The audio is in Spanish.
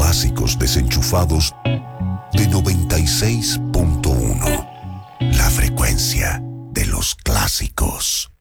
básicos desenchufados de 96.1. La frecuencia de los clásicos.